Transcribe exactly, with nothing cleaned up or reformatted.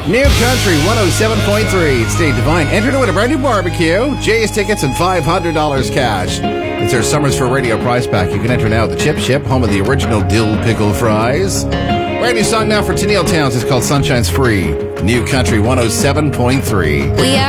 New Country one oh seven point three. State Divine. Enter to win a brand new barbecue, Jay's tickets, and five hundred dollars cash. It's our Summers for Radio prize pack. You can enter now at the Chip Ship, home of the original dill pickle fries. Brand new song now for Tennille Towns. It's called Sunshine's Free. New Country one oh seven point three. We are